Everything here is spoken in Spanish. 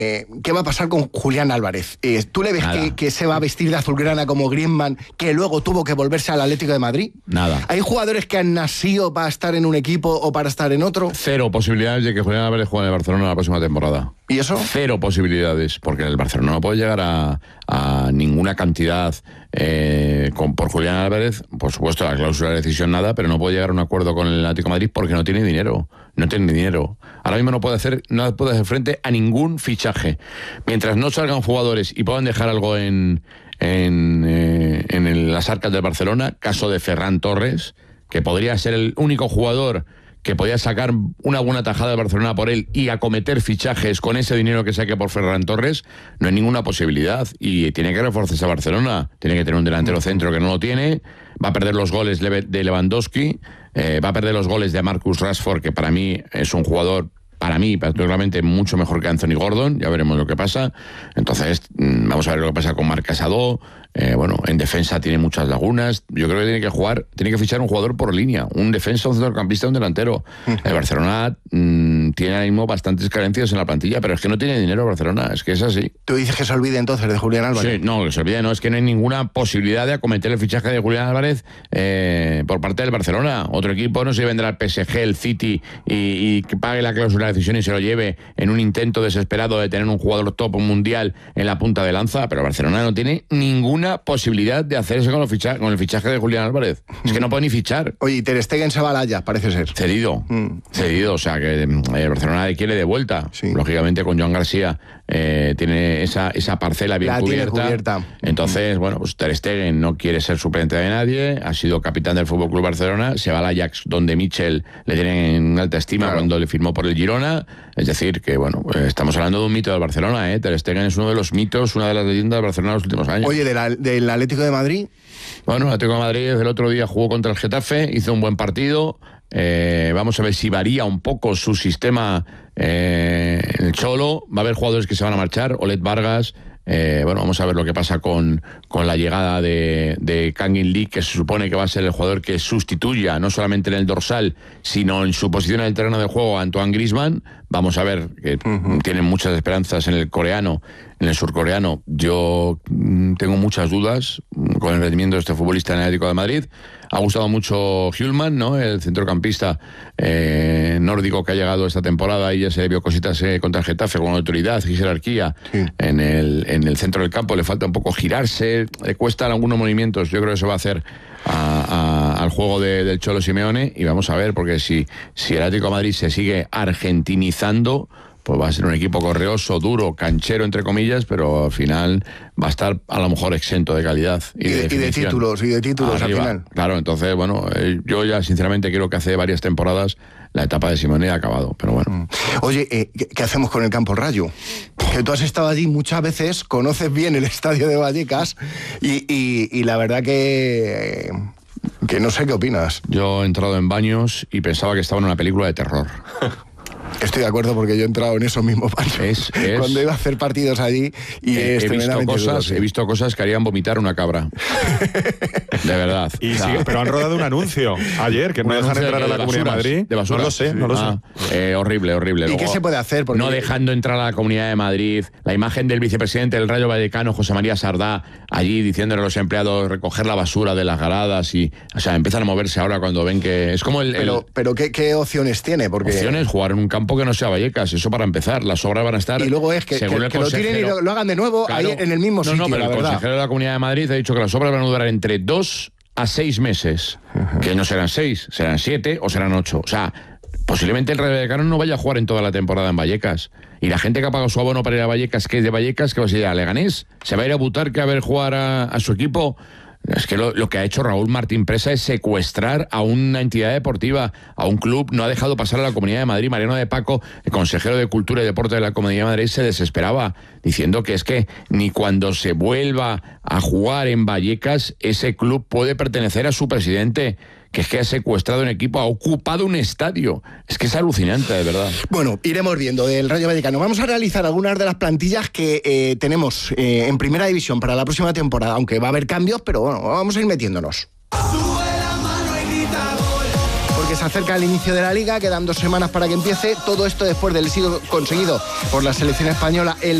¿qué va a pasar con Julián Álvarez? ¿Tú le ves que se va a vestir de azulgrana como Griezmann, que luego tuvo que volverse al Atlético de Madrid? Nada. ¿Hay jugadores que han nacido para estar en un equipo o para estar en otro? Cero posibilidades de que Julián Álvarez juegue en el Barcelona la próxima temporada. ¿Y eso? Cero posibilidades, porque el Barcelona no puede llegar a ninguna cantidad por Julián Álvarez. Por supuesto, la cláusula de decisión nada, pero no puede llegar a un acuerdo con el Atlético de Madrid porque no tiene dinero. No tiene dinero. Ahora mismo no puede hacer frente a ningún fichaje. Mientras no salgan jugadores y puedan dejar algo en las arcas del Barcelona, caso de Ferran Torres, que podría ser el único jugador que podía sacar una buena tajada de Barcelona por él y acometer fichajes con ese dinero que saque por Ferran Torres, no hay ninguna posibilidad. Y tiene que reforzarse a Barcelona. Tiene que tener un delantero centro que no lo tiene. Va a perder los goles de Lewandowski. Va a perder los goles de Marcus Rashford, que para mí es un jugador, particularmente mucho mejor que Anthony Gordon. Ya veremos lo que pasa. Entonces, vamos a ver lo que pasa con Marc Casado. En defensa tiene muchas lagunas. Yo creo que tiene que fichar un jugador por línea, un defensa, un centrocampista, un delantero. El Barcelona tiene ahora mismo bastantes carencias en la plantilla, pero es que no tiene dinero Barcelona, es que es así. ¿Tú dices que se olvide entonces de Julián Álvarez? Sí, no, que se olvide, no, es que no hay ninguna posibilidad de acometer el fichaje de Julián Álvarez por parte del Barcelona. Otro equipo no se vendrá al PSG, el City, y que pague la cláusula de decisión y se lo lleve en un intento desesperado de tener un jugador top mundial en la punta de lanza, pero Barcelona no tiene ninguna posibilidad de hacer eso con el fichaje de Julián Álvarez. Es que no puede ni fichar. Oye, y Ter Stegen se va a la Haya, parece ser. Cedido, o sea que el Barcelona le quiere de vuelta. Sí. Lógicamente con Joan García tiene esa parcela bien cubierta. Entonces, pues Ter Stegen no quiere ser suplente de nadie, ha sido capitán del FC Barcelona, se va al Ajax, donde Michel le tiene en alta estima cuando le firmó por el Girona. Es decir, que estamos hablando de un mito del Barcelona, Ter Stegen es uno de los mitos, una de las leyendas del Barcelona de los últimos años. Oye, del Atlético de Madrid. Bueno, el Atlético de Madrid el otro día jugó contra el Getafe, hizo un buen partido. Vamos a ver si varía un poco su sistema el Cholo. Va a haber jugadores que se van a marchar, Olet Vargas. Vamos a ver lo que pasa con la llegada de Kangin Lee, que se supone que va a ser el jugador que sustituya no solamente en el dorsal, sino en su posición en el terreno de juego a Antoine Griezmann. Vamos a ver, que tienen muchas esperanzas en el surcoreano. Yo tengo muchas dudas con el rendimiento de este futbolista en el Atlético de Madrid. Ha gustado mucho Hjulmand, ¿no? El centrocampista nórdico que ha llegado esta temporada, y ya se le vio cositas contra el Getafe con autoridad y jerarquía. Sí. En el centro del campo le falta un poco girarse, le cuestan algunos movimientos. Yo creo que eso va a hacer al juego del Cholo Simeone, y vamos a ver, porque si el Atlético de Madrid se sigue argentinizando, pues va a ser un equipo correoso, duro, canchero, entre comillas, pero al final va a estar a lo mejor exento de calidad y de títulos arriba, al final. Claro, entonces, yo ya sinceramente creo que hace varias temporadas la etapa de Simeone ha acabado, pero bueno. Oye, ¿qué hacemos con el Campo Rayo? Que tú has estado allí muchas veces, conoces bien el estadio de Vallecas y la verdad que no sé qué opinas. Yo he entrado en baños y pensaba que estaba en una película de terror. Estoy de acuerdo, porque yo he entrado en esos mismos baños cuando iba a hacer partidos allí y he visto cosas que harían vomitar una cabra. De verdad. Pero han rodado un anuncio ayer que no dejan entrar a la Comunidad de Madrid. De basura. No lo sé. Horrible. ¿Y luego, qué se puede hacer? Porque no dejando entrar a la Comunidad de Madrid, la imagen del vicepresidente del Rayo Vallecano, José María Sardá, allí diciéndole a los empleados recoger la basura de las gradas, y empiezan a moverse ahora cuando ven que es como Pero ¿qué opciones tiene? Porque opciones, jugar en un campo que no sea Vallecas, eso para empezar. Las obras van a estar, y luego es que lo tiren y lo hagan de nuevo, claro, ahí en el mismo sitio. Pero el consejero de la Comunidad de Madrid ha dicho que las obras van a durar entre 2 a 6 meses. Que no serán 6, serán 7 o serán 8. O sea, posiblemente el Rayo Vallecano no vaya a jugar en toda la temporada en Vallecas. Y la gente que ha pagado su abono para ir a Vallecas, que es de Vallecas, que va a ir a Leganés, se va a ir a Butarque a ver jugar a su equipo. Es que lo que ha hecho Raúl Martín Presa es secuestrar a una entidad deportiva, a un club. No ha dejado pasar a la Comunidad de Madrid. Mariano de Paco, el consejero de Cultura y Deporte de la Comunidad de Madrid, se desesperaba, diciendo que es que ni cuando se vuelva a jugar en Vallecas ese club puede pertenecer a su presidente, que es que ha secuestrado un equipo, ha ocupado un estadio. Es que es alucinante, de verdad. Bueno, iremos viendo del Rayo Vallecano. Vamos a realizar algunas de las plantillas que tenemos en Primera División para la próxima temporada, aunque va a haber cambios, pero bueno, vamos a ir metiéndonos. Porque porque se acerca el inicio de la Liga, quedan 2 semanas para que empiece. Todo esto después del éxito conseguido por la selección española el